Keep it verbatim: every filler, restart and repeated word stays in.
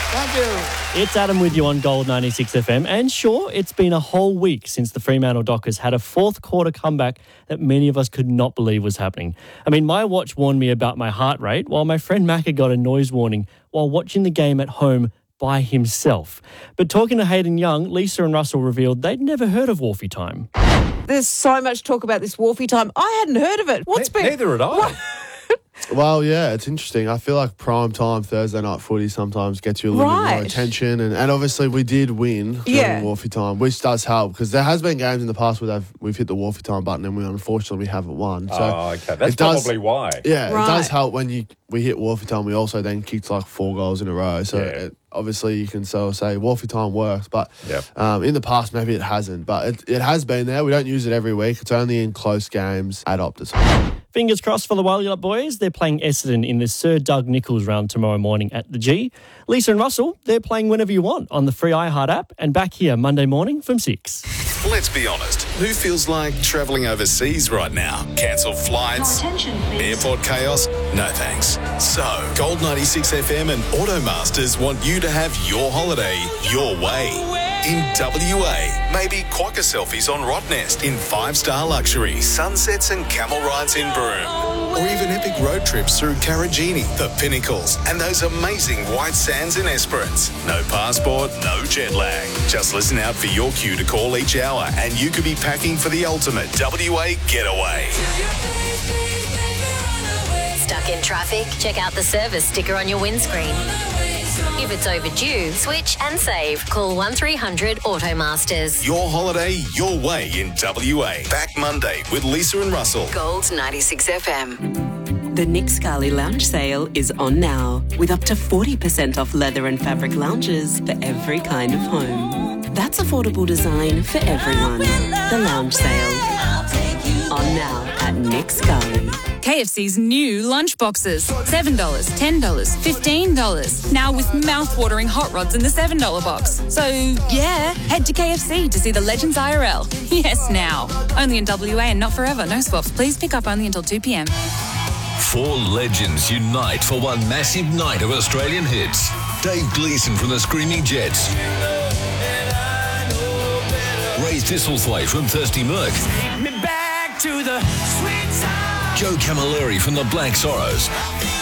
Thank you. It's Adam with you on Gold ninety-six F M. And sure, it's been a whole week since the Fremantle Dockers had a fourth quarter comeback that many of us could not believe was happening. I mean, my watch warned me about my heart rate, while my friend Macca got a noise warning while watching the game at home by himself. But talking to Hayden Young, Lisa and Russell revealed they'd never heard of Wharfie time. There's so much talk about this Wharfie time. I hadn't heard of it. What's Ne- been... Neither had I. What? Well, yeah, it's interesting. I feel like prime time Thursday night footy sometimes gets you a little bit Right. more attention. And, and obviously we did win during Yeah. Wharfie time, which does help because there has been games in the past where they've, we've hit the Wharfie time button and we unfortunately we haven't won. So Oh, okay. That's it does- probably why. Yeah, Right. it does help when you we hit Wharfie time. We also then kicked like four goals in a row. So Yeah. it, obviously you can so say Wharfie time works. But Yep. um, in the past, maybe it hasn't. But it, it has been there. We don't use it every week. It's only in close games at Optus. Fingers crossed for the Wildcat boys. They're playing Essendon in the Sir Doug Nicholls round tomorrow morning at the G. Lisa and Russell, they're playing whenever you want on the free iHeart app and back here Monday morning from six. Let's be honest, who feels like travelling overseas right now? Cancelled flights? Airport chaos? No thanks. So, Gold ninety-six F M and Automasters want you to have your holiday your way. In W A, maybe quokka selfies on Rottnest in five-star luxury, sunsets and camel rides in Broome. Or even epic road trips through Karajini, the Pinnacles, and those amazing white sands in Esperance. No passport, no jet lag. Just listen out for your cue to call each hour and you could be packing for the ultimate W A getaway. Stuck in traffic? Check out the service sticker on your windscreen. If it's overdue, switch and save. Call one three hundred Automasters. Your holiday, your way in W A. Back Monday with Lisa and Russell. Gold ninety-six F M. The Nick Scali Lounge Sale is on now, with up to forty percent off leather and fabric lounges for every kind of home. That's affordable design for everyone. The Lounge Sale. On now at Nick Scali. K F C's new lunch boxes. seven dollars, ten dollars, fifteen dollars. Now with mouth-watering hot rods in the seven dollar box. So, yeah, head to K F C to see the Legends I R L. Yes, now. Only in W A and not forever. No swaps. Please pick up only until two p.m. Four legends unite for one massive night of Australian hits. Dave Gleeson from the Screaming Jets. Ray Thistlethwaite from Thirsty Merc. Me back to the sweet time. Joe Camilleri from the Black Sorrows.